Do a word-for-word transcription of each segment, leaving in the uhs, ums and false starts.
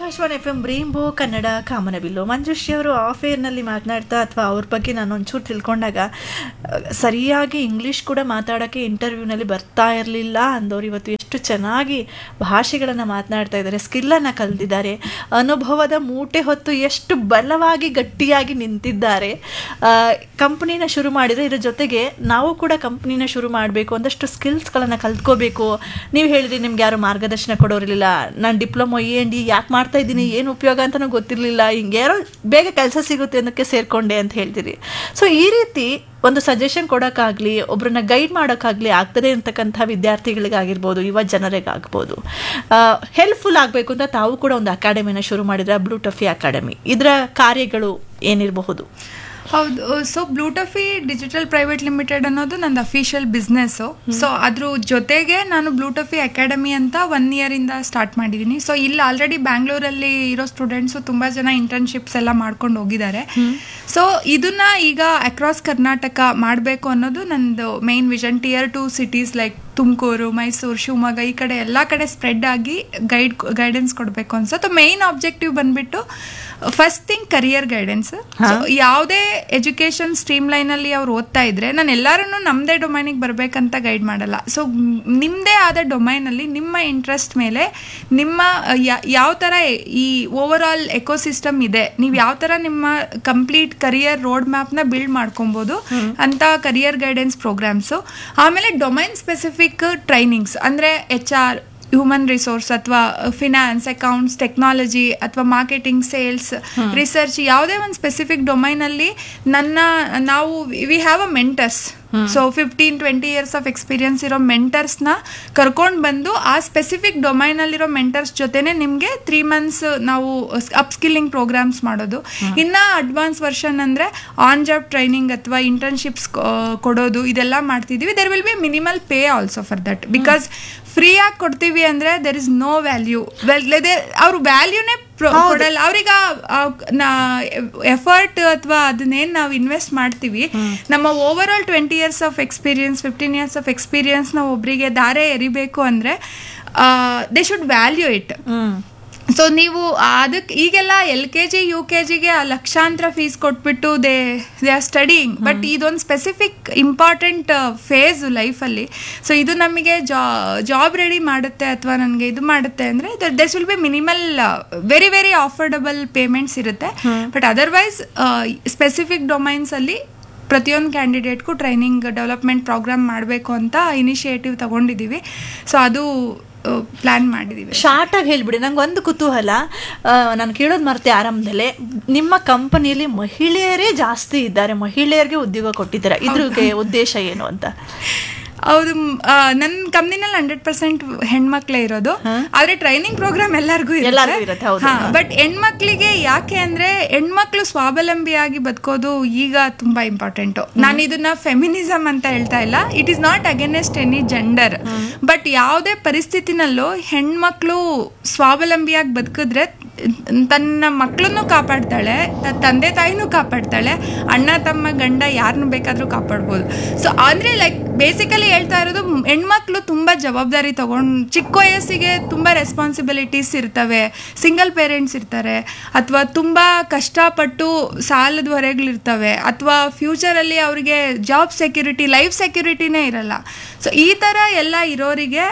Akashvani F M ಬ್ರೇಂಬೋ Kannada ಕಾಮನಬಿಲ್ಲು. ಮಂಜುಶ್ರೀ ಅವರು of ಏರ್ನಲ್ಲಿ ಮಾತನಾಡ್ತಾ ಅಥವಾ ಅವ್ರ ಬಗ್ಗೆ ನಾನು ಒಂಚೂರು ತಿಳ್ಕೊಂಡಾಗ ಸರಿಯಾಗಿ ಇಂಗ್ಲೀಷ್ ಕೂಡ ಮಾತಾಡೋಕ್ಕೆ ಇಂಟರ್ವ್ಯೂನಲ್ಲಿ ಬರ್ತಾ ಇರಲಿಲ್ಲ ಅಂದವರು ಇವತ್ತು ಎಷ್ಟು ಚೆನ್ನಾಗಿ ಭಾಷೆಗಳನ್ನು ಮಾತನಾಡ್ತಾ ಇದ್ದಾರೆ, ಸ್ಕಿಲ್ಲನ್ನು ಕಲಿತಿದ್ದಾರೆ, ಅನುಭವದ ಮೂಟೆ ಹೊತ್ತು ಎಷ್ಟು ಬಲವಾಗಿ ಗಟ್ಟಿಯಾಗಿ ನಿಂತಿದ್ದಾರೆ. ಕಂಪ್ನಿನ ಶುರು ಮಾಡಿದರೆ ಇದರ ಜೊತೆಗೆ ನಾವು ಕೂಡ ಕಂಪ್ನಿನ ಶುರು ಮಾಡಬೇಕು, ಒಂದಷ್ಟು ಸ್ಕಿಲ್ಸ್ಗಳನ್ನು ಕಲ್ತ್ಕೋಬೇಕು. ನೀವು ಹೇಳಿದ್ರಿ ನಿಮ್ಗೆ ಯಾರು ಮಾರ್ಗದರ್ಶನ ಕೊಡೋರಿರಲಿಲ್ಲ, ನಾನು ಡಿಪ್ಲೊಮೊ ಎ ಎನ್ ಡಿ ಯಾಕೆ ಮಾಡ್ತಾ ಇದ್ದೀನಿ, ಏನು ಉಪಯೋಗ ಅಂತಲೂ ಗೊತ್ತಿರಲಿಲ್ಲ, ಹಿಂಗೆ ಯಾರೋ ಬೇಗ ಕೆಲಸ ಸಿಗುತ್ತೆ ಅನ್ನೋಕ್ಕೆ ಸೇರಿಕೊಂಡೆ ಅಂತ ಹೇಳ್ತೀರಿ. ಸೊ ಈ ರೀತಿ ಒಂದು ಸಜೆಷನ್ ಕೊಡೋಕ್ಕಾಗಲಿ, ಒಬ್ಬರನ್ನ ಗೈಡ್ ಮಾಡೋಕ್ಕಾಗಲಿ ಆಗ್ತದೆ ಅಂತಕ್ಕಂಥ ವಿದ್ಯಾರ್ಥಿಗಳಿಗಾಗಿರ್ಬೋದು, ಯುವ ಜನರಿಗಾಗ್ಬೋದು, ಹೆಲ್ಪ್ಫುಲ್ ಆಗಬೇಕು ಅಂತ ತಾವು ಕೂಡ ಒಂದು ಅಕಾಡೆಮಿನ ಶುರು ಮಾಡಿದ್ರೆ, ಬ್ಲೂ ಟಫಿ ಅಕಾಡೆಮಿ. ಇದರ ಕಾರ್ಯಗಳು ಏನಿರಬಹುದು? ಹೌದು. So blue ಟಫಿ digital private limited ಅನ್ನೋದು ನಂದು ಅಫಿಷಿಯಲ್ ಬಿಸ್ನೆಸ್ಸು. ಸೊ ಅದ್ರ ಜೊತೆಗೆ ನಾನು ಬ್ಲೂ ಟಫಿ ಅಕಾಡೆಮಿ ಅಂತ ಒನ್ ಇಯರಿಂದ ಸ್ಟಾರ್ಟ್ ಮಾಡಿದ್ದೀನಿ. ಸೊ ಇಲ್ಲಿ ಆಲ್ರೆಡಿ ಬ್ಯಾಂಗ್ಳೂರಲ್ಲಿ ಇರೋ ಸ್ಟೂಡೆಂಟ್ಸು ತುಂಬ ಜನ ಇಂಟರ್ನ್ಶಿಪ್ಸ್ ಎಲ್ಲ ಮಾಡ್ಕೊಂಡು ಹೋಗಿದ್ದಾರೆ. ಸೊ ಇದನ್ನ ಈಗ ಅಕ್ರಾಸ್ ಕರ್ನಾಟಕ ಮಾಡಬೇಕು ಅನ್ನೋದು ನಂದು main vision. Tier two cities like Tumakuru, Mysuru, Shivamogga ಈ ಕಡೆ ಎಲ್ಲ ಕಡೆ ಸ್ಪ್ರೆಡ್ ಆಗಿ ಗೈಡ್ ಗೈಡೆನ್ಸ್ ಕೊಡಬೇಕು ಅನ್ಸುತ್ತೆ. ಮೇನ್ ಆಬ್ಜೆಕ್ಟಿವ್ ಬಂದ್ಬಿಟ್ಟು ಫಸ್ಟ್ ಥಿಂಗ್ ಕರಿಯರ್ ಗೈಡೆನ್ಸ್. ಯಾವುದೇ ಎಜುಕೇಶನ್ ಸ್ಟ್ರೀಮ್ ಲೈನಲ್ಲಿ ಅವ್ರು ಓದ್ತಾ ಇದ್ರೆ ನಾನು ಎಲ್ಲರೂ ನಮ್ಮದೇ ಡೊಮೈನಿಗೆ ಬರಬೇಕಂತ ಗೈಡ್ ಮಾಡಲ್ಲ. ಸೊ ನಿಮ್ಮದೇ ಆದ ಡೊಮೈನಲ್ಲಿ ನಿಮ್ಮ ಇಂಟ್ರೆಸ್ಟ್ ಮೇಲೆ ನಿಮ್ಮ ಯಾವ ಥರ ಈ ಓವರ್ ಆಲ್ ಎಕೋಸಿಸ್ಟಮ್ ಇದೆ, ನೀವು ಯಾವ ಥರ ನಿಮ್ಮ ಕಂಪ್ಲೀಟ್ ಕರಿಯರ್ ರೋಡ್ ಮ್ಯಾಪ್ನ ಬಿಲ್ಡ್ ಮಾಡ್ಕೊಬೋದು ಅಂತ ಕರಿಯರ್ ಗೈಡೆನ್ಸ್ ಪ್ರೋಗ್ರಾಮ್ಸು. ಆಮೇಲೆ ಡೊಮೈನ್ ಸ್ಪೆಸಿಫಿಕ್ ಟ್ರೈನಿಂಗ್ಸ್ ಅಂದರೆ ಎಚ್ ಆರ್, ಹ್ಯೂಮನ್ ರಿಸೋರ್ಸ್ ಅಥವಾ ಫಿನಾನ್ಸ್, ಅಕೌಂಟ್ಸ್, ಟೆಕ್ನಾಲಜಿ ಅಥವಾ ಮಾರ್ಕೆಟಿಂಗ್, ಸೇಲ್ಸ್, ರಿಸರ್ಚ್, ಯಾವುದೇ ಒಂದು ಸ್ಪೆಸಿಫಿಕ್ ಡೊಮೈನಲ್ಲಿ ನನ್ನ ನಾವು we have a mentors. So fifteen twenty years of experience ಇರೋ ಮೆಂಟರ್ಸ್ನ ಕರ್ಕೊಂಡು ಬಂದು ಆ ಸ್ಪೆಸಿಫಿಕ್ ಡೊಮೈನಲ್ಲಿರೋ ಮೆಂಟರ್ಸ್ ಜೊತೆನೆ ನಿಮಗೆ ತ್ರೀ ಮಂತ್ಸ್ ನಾವು ಅಪ್ ಸ್ಕಿಲ್ಲಿಂಗ್ ಪ್ರೋಗ್ರಾಮ್ಸ್ ಮಾಡೋದು. ಇನ್ನು ಅಡ್ವಾನ್ಸ್ ವರ್ಷನ್ ಅಂದರೆ ಆನ್ ಜಾಬ್ ಟ್ರೈನಿಂಗ್ ಅಥವಾ ಇಂಟರ್ನ್ಶಿಪ್ಸ್ ಕೊಡೋದು, ಇದೆಲ್ಲ ಮಾಡ್ತಿದ್ದೀವಿ. There will be minimal pay also for that. Because ಫ್ರೀಯಾಗಿ ಕೊಡ್ತೀವಿ ಅಂದರೆ ದೆರ್ ಇಸ್ ನೋ ವ್ಯಾಲ್ಯೂ. ಅವ್ರ ವ್ಯಾಲ್ಯೂನೇ ಕೊಡಲ್ಲ. ಅವ್ರಿಗೆ ಎಫರ್ಟ್ ಅಥವಾ ಅದನ್ನೇನು ನಾವು ಇನ್ವೆಸ್ಟ್ ಮಾಡ್ತೀವಿ, ನಮ್ಮ over all twenty years of experience, fifteen years of experience ನಾವು ಒಬ್ಬರಿಗೆ ದಾರೆ ಎರಿಬೇಕು ಅಂದರೆ they should value it. So ನೀವು ಅದಕ್ಕೆ ಈಗೆಲ್ಲ L K G U K ಜಿಗೆ ಲಕ್ಷಾಂತರ ಫೀಸ್ ಕೊಟ್ಬಿಟ್ಟು they they are studying. But ಇದೊಂದು ಸ್ಪೆಸಿಫಿಕ್ ಇಂಪಾರ್ಟೆಂಟ್ ಫೇಸ್ ಲೈಫಲ್ಲಿ. ಸೊ ಇದು ನಮಗೆ ಜಾ ಜಾಬ್ ರೆಡಿ ಮಾಡುತ್ತೆ ಅಥವಾ ನನಗೆ ಇದು ಮಾಡುತ್ತೆ ಅಂದರೆ there will be minimal very very affordable payments ಇರುತ್ತೆ. ಬಟ್ ಅದರ್ವೈಸ್ ಸ್ಪೆಸಿಫಿಕ್ ಡೊಮೈನ್ಸಲ್ಲಿ ಪ್ರತಿಯೊಂದು ಕ್ಯಾಂಡಿಡೇಟ್ಗೂ ಟ್ರೈನಿಂಗ್ ಡೆವಲಪ್ಮೆಂಟ್ ಪ್ರೋಗ್ರಾಮ್ ಮಾಡಬೇಕು ಅಂತ ಇನಿಷಿಯೇಟಿವ್ ತಗೊಂಡಿದ್ದೀವಿ. ಸೊ ಅದು ಪ್ಲಾನ್ ಮಾಡಿದ್ದೀವಿ. ಶಾರ್ಟ್ ಆಗಿ ಹೇಳ್ಬಿಡಿ, ನಂಗೆ ಒಂದು ಕುತೂಹಲ. ನಾನು ಕೇಳೋದು ಮರ್ತೆ ಆರಂಭದಲ್ಲೇ, ನಿಮ್ಮ ಕಂಪನಿಯಲ್ಲಿ ಮಹಿಳೆಯರೇ ಜಾಸ್ತಿ ಇದ್ದಾರೆ, ಮಹಿಳೆಯರಿಗೆ ಉದ್ಯೋಗ ಕೊಟ್ಟಿದ್ದಾರೆ, ಇದ್ರಿಗೆ ಉದ್ದೇಶ ಏನು ಅಂತ? ಹೌದು, ನನ್ನ ಕಂಪ್ನಿನಲ್ಲಿ ಹಂಡ್ರೆಡ್ ಪರ್ಸೆಂಟ್ ಹೆಣ್ಮಕ್ಳೇ ಇರೋದು. ಆದ್ರೆ ಟ್ರೈನಿಂಗ್ ಪ್ರೋಗ್ರಾಮ್ ಎಲ್ಲರಿಗೂ ಇರುತ್ತೆ. ಬಟ್ ಹೆಣ್ಮಕ್ಳಿಗೆ ಯಾಕೆ ಅಂದ್ರೆ ಹೆಣ್ಮಕ್ಳು ಸ್ವಾವಲಂಬಿಯಾಗಿ ಬದುಕೋದು ಈಗ ತುಂಬಾ ಇಂಪಾರ್ಟೆಂಟು. ನಾನು ಇದನ್ನ ಫೆಮಿನಿಸಮ್ ಅಂತ ಹೇಳ್ತಾ ಇಲ್ಲ, it is not against any gender. But ಯಾವುದೇ ಪರಿಸ್ಥಿತಿನಲ್ಲೂ ಹೆಣ್ಮಕ್ಳು ಸ್ವಾವಲಂಬಿಯಾಗಿ ಬದುಕಿದ್ರೆ ತನ್ನ ಮಕ್ಕಳನ್ನು ಕಾಪಾಡ್ತಾಳೆ, ತಂದೆ ತಾಯಿನೂ ಕಾಪಾಡ್ತಾಳೆ, ಅಣ್ಣ ತಮ್ಮ ಗಂಡ ಯಾರನ್ನು ಬೇಕಾದರೂ ಕಾಪಾಡ್ಬೋದು. ಸೊ ಅಂದರೆ ಲೈಕ್ ಬೇಸಿಕಲಿ ಹೇಳ್ತಾ ಇರೋದು, ಹೆಣ್ಮಕ್ಳು ತುಂಬ ಜವಾಬ್ದಾರಿ ತಗೊಂಡು ಚಿಕ್ಕ ವಯಸ್ಸಿಗೆ ತುಂಬ ರೆಸ್ಪಾನ್ಸಿಬಿಲಿಟೀಸ್ ಇರ್ತವೆ, ಸಿಂಗಲ್ ಪೇರೆಂಟ್ಸ್ ಇರ್ತಾರೆ, ಅಥವಾ ತುಂಬ ಕಷ್ಟಪಟ್ಟು ಸಾಲದ ಹೊರೆಗಳಿರ್ತವೆ, ಅಥವಾ ಫ್ಯೂಚರಲ್ಲಿ ಅವರಿಗೆ ಜಾಬ್ ಸೆಕ್ಯೂರಿಟಿ, ಲೈಫ್ ಸೆಕ್ಯೂರಿಟಿನೇ ಇರಲ್ಲ. ಸೊ ಈ ಥರ ಎಲ್ಲ ಇರೋರಿಗೆ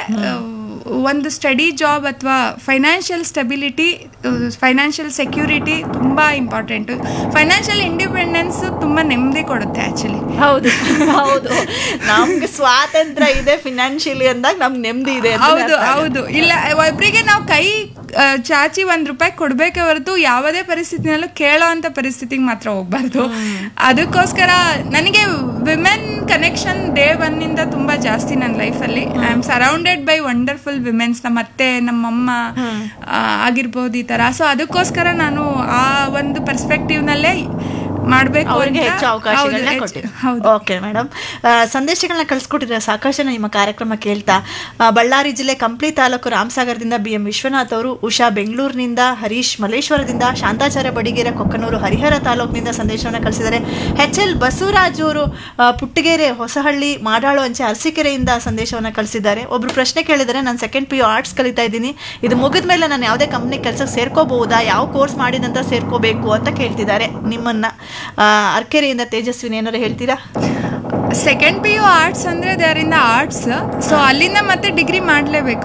ಒಂದು ಸ್ಟಡಿ ಜಾಬ್ ಅಥವಾ ಫೈನಾನ್ಷಿಯಲ್ ಸ್ಟೆಬಿಲಿಟಿ, ಫೈನಾನ್ಷಿಯಲ್ ಸೆಕ್ಯೂರಿಟಿ ತುಂಬ ಇಂಪಾರ್ಟೆಂಟು. ಫೈನಾನ್ಷಿಯಲ್ ಇಂಡಿಪೆಂಡೆನ್ಸ್ ತುಂಬ ನೆಮ್ಮದಿ ಕೊಡುತ್ತೆ ಆ್ಯಕ್ಚುಲಿ. ಹೌದು ಹೌದು, ನಮ್ಗೆ ಸ್ವಾತಂತ್ರ್ಯ ಇದೆ ಫಿನಾನ್ಷಿಯಲಿ ಅಂದಾಗ ನಮ್ಗೆ ನೆಮ್ಮದಿ ಇದೆ. ಹೌದು ಹೌದು. ಇಲ್ಲ, ಒಬ್ಬರಿಗೆ ನಾವು ಕೈ ಚಾಚಿ ಒಂದು ರೂಪಾಯಿ ಕೊಡಬೇಕೆ ಹೊರತು ಯಾವುದೇ ಪರಿಸ್ಥಿತಿನಲ್ಲೂ ಕೇಳೋ ಅಂಥ ಪರಿಸ್ಥಿತಿಗೆ ಮಾತ್ರ ಹೋಗ್ಬಾರ್ದು. ಅದಕ್ಕೋಸ್ಕರ ನನಗೆ ವಿಮೆನ್ ಕನೆಕ್ಷನ್ ಡೇ ಒನ್ನಿಂದ ತುಂಬ ಜಾಸ್ತಿ ನನ್ನ ಲೈಫಲ್ಲಿ. I am surrounded by wonderful women's, ನಮ್ಮ ಅತ್ತೆ, ನಮ್ಮಮ್ಮ ಆಗಿರ್ಬೋದು, ಈ ಥರ. ಸೊ ಅದಕ್ಕೋಸ್ಕರ ನಾನು ಆ ಒಂದು ಪರ್ಸ್ಪೆಕ್ಟಿವ್ನಲ್ಲೇ ಮಾಡಬೇಕು ಅವರಿಗೆ ಹೆಚ್ಚು ಅವಕಾಶಗಳನ್ನ ಕೊಟ್ಟಿದೆ. ಹೌದು. ಓಕೆ ಮೇಡಮ್, ಸಂದೇಶಗಳನ್ನ ಕಳಿಸ್ಕೊಟ್ಟಿದ್ರೆ ಸಾಕಷ್ಟು ಜನ ನಿಮ್ಮ ಕಾರ್ಯಕ್ರಮ ಕೇಳ್ತಾ. ಆ, ಬಳ್ಳಾರಿ ಜಿಲ್ಲೆ ಕಂಪ್ಲಿ ತಾಲೂಕು ರಾಮಸಾಗರದಿಂದ ಬಿ ಎಂ ವಿಶ್ವನಾಥ್ ಅವರು, ಉಷಾ ಬೆಂಗಳೂರಿನಿಂದ, ಹರೀಶ್ ಮಲ್ಲೇಶ್ವರದಿಂದ, ಶಾಂತಾಚಾರ್ಯ ಬಡಿಗೇರ ಕೊಕ್ಕನೂರು ಹರಿಹರ ತಾಲೂಕಿನಿಂದ ಸಂದೇಶವನ್ನು ಕಳಿಸಿದ್ದಾರೆ. ಎಚ್ ಎಲ್ ಬಸವರಾಜ್ ಅವರು ಆ, ಪುಟ್ಟಗೆರೆ ಹೊಸಹಳ್ಳಿ ಮಾಡಾಳು ಅಂಚೆ ಅರಸೀಕೆರೆಯಿಂದ ಸಂದೇಶವನ್ನು ಕಳಿಸಿದ್ದಾರೆ. ಒಬ್ರು ಪ್ರಶ್ನೆ ಕೇಳಿದರೆ, ನಾನು ಸೆಕೆಂಡ್ ಪಿ ಯು ಆರ್ಟ್ಸ್ ಕಲಿತಾ ಇದ್ದೀನಿ, ಇದು ಮುಗಿದ ಮೇಲೆ ನಾನು ಯಾವುದೇ ಕಂಪ್ನಿ ಕೆಲಸಕ್ಕೆ ಸೇರ್ಕೋಬಹುದಾ, ಯಾವ ಕೋರ್ಸ್ ಮಾಡಿದ ನಂತರ ಸೇರ್ಕೋಬೇಕು ಅಂತ ಕೇಳ್ತಿದ್ದಾರೆ ನಿಮ್ಮನ್ನ. ಆ, ಅರ್ಕೆರೆಯಿಂದ ತೇಜಸ್ವಿನಿ ಏನಾರು ಹೇಳ್ತೀರಾ? ಸೆಕೆಂಡ್ ಪಿ ಯು ಆರ್ಟ್ಸ್ ಅಂದ್ರೆ ಅದರಿಂದ ಆರ್ಟ್ಸ್, ಸೊ ಅಲ್ಲಿಂದ ಮತ್ತೆ ಡಿಗ್ರಿ ಮಾಡಲೇಬೇಕು.